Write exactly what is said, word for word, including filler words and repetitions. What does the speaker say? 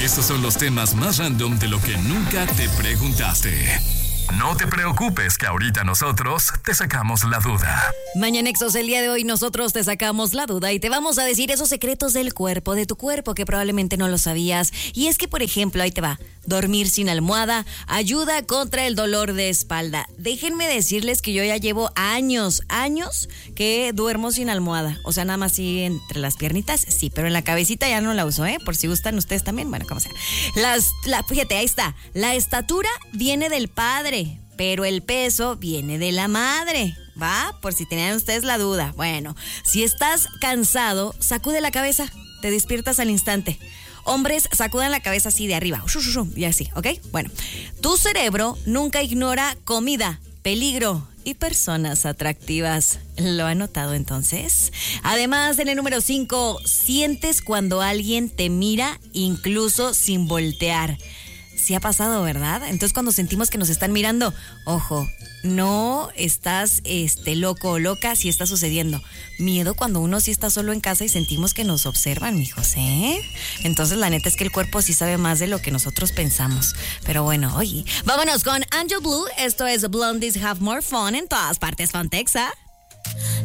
Estos son los temas más random de lo que nunca te preguntaste. No te preocupes, que ahorita nosotros te sacamos la duda. Mañanexos, el día de hoy nosotros te sacamos la duda y te vamos a decir esos secretos del cuerpo, de tu cuerpo, que probablemente no lo sabías. Y es que, por ejemplo, ahí te va, dormir sin almohada ayuda contra el dolor de espalda. Déjenme decirles que yo ya llevo años, años que duermo sin almohada. O sea, nada más sí entre las piernitas, sí, pero en la cabecita ya no la uso, ¿eh? Por si gustan ustedes también, bueno, como sea. Las, la, fíjate, ahí está, la estatura viene del padre, pero el peso viene de la madre, ¿va? Por si tenían ustedes la duda. Bueno, si estás cansado, sacude la cabeza, te despiertas al instante. Hombres, sacudan la cabeza así de arriba, y así, ¿ok? Bueno, tu cerebro nunca ignora comida, peligro y personas atractivas. ¿Lo ha notado entonces? Además, en el número cinco, sientes cuando alguien te mira incluso sin voltear. Sí ha pasado, ¿verdad? Entonces, cuando sentimos que nos están mirando, ojo, no estás este, loco o loca si está sucediendo. Miedo cuando uno sí está solo en casa y sentimos que nos observan, mijos, ¿eh? Entonces, la neta es que el cuerpo sí sabe más de lo que nosotros pensamos. Pero bueno, oye, vámonos con Angel Blue. Esto es Blondies Have More Fun en todas partes, Fontexa.